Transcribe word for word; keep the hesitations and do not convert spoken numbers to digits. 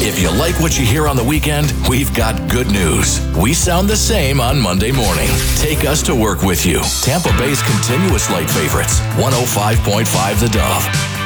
If you like what you hear on the weekend, we've got good news. We sound the same on Monday morning. Take us to work with you. Tampa Bay's continuous light favorites, one oh five point five The Dove.